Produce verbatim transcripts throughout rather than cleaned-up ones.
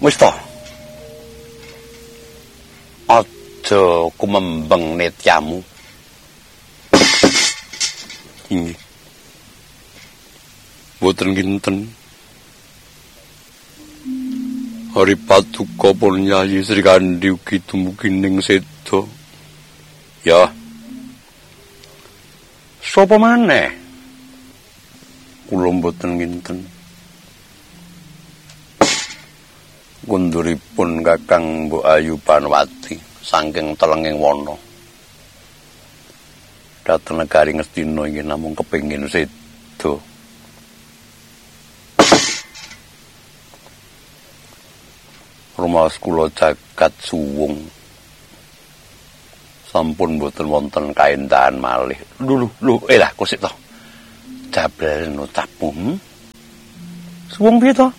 Wis to. Aja kumembeng netyamu. Inggih. Boten kinten. Hari Patuko pun nyayi Sri Kandi ugi dumugi ning seda. Ya. Sapa maneh? Kula mboten kinten. Gunduripun Kakang Mbok Ayu Panwati saking telenging wana. Dhateng negari Ngastina inggih namung kepengin seda. Rumaos kula jagat suwung sampun boten wonten kaendahan malih. Lho lho eh lah kok sik to. Jablen ucapmu. Hmm? Suwung piye to?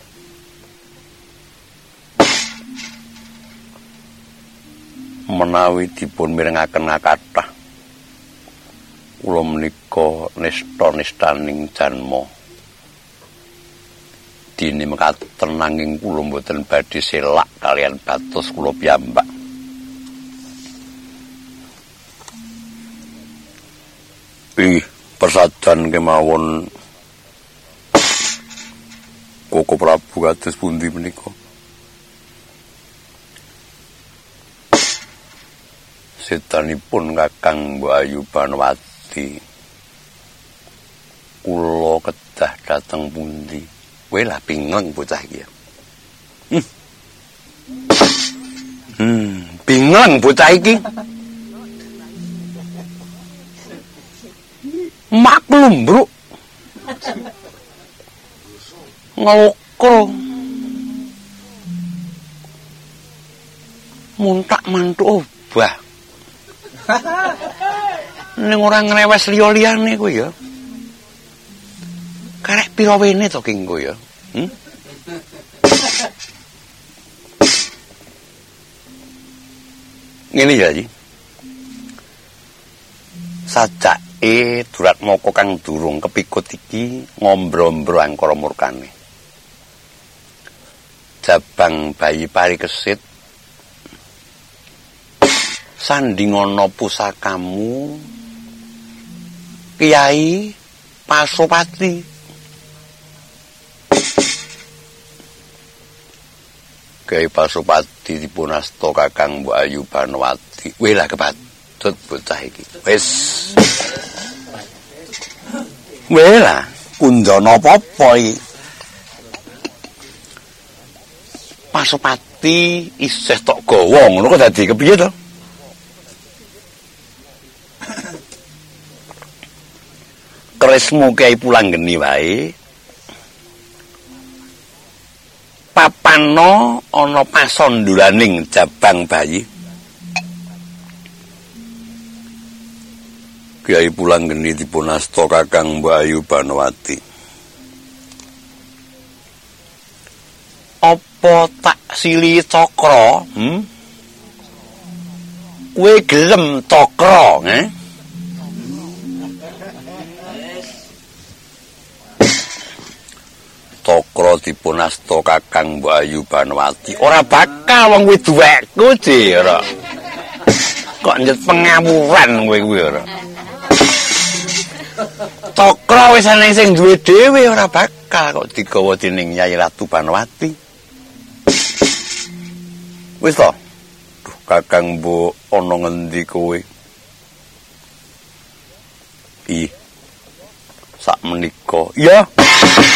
Menawi dipun mirengaken kathah kula menika nista-nistaning janma. Dene mekaten nanging kula mboten badhe selak kalian batos kula piyambak. Ih, persadan kemawon Koko Prabu kados pundi menika? Setanipun Kakang Mbok Ayu Panwati. Kula kedah dhateng pundi? Kowe lah bingung bocah iki. Hmm. Hmm, bingung bocah iki. Maklum, Bro. Ngokro. Muntak mantuk obah. Ning ora ngrewes liya-liyane kowe ya. Karek pira wene to ki engko ya? Hmm? Ngene ya, Ji. Sajake Duratmaka kang durung kepikut iki ngombro-ombro angkara murkane. Jabang bayi parikesit sandingana pusakamu Kyai Pasopati. Kyai Pasopati dipunasta Kakang Mbok Ayu Panwati. Weh lah kepatut bocah iki. Wis. Weh lah kundana apa-apa iki. Pasopati isih tok gawa ngono kok dadi kepiye to? Kresmu Kyai Pulanggeni wae. Papano ana pasondulaning jabang bayi. Kyai Pulanggeni dipunasta Kakang Mbok Ayu Panwati. Apa tak sili cakra? Hmm? Kowe gelem cakra, eh? Cakra dipunasta Kakang Mbok Ayu Panwati. Ora bakal wong kuwi duwekku, Ji, ora. Kok njet pengawuran kowe kuwi ora. Cakra wis ana sing duwe dhewe ora bakal kok digawa dening Nyai Ratu Panwati. Wis to. Duh, Kakang Mbok ana ngendi kowe? Ih. Sak menika. Ya.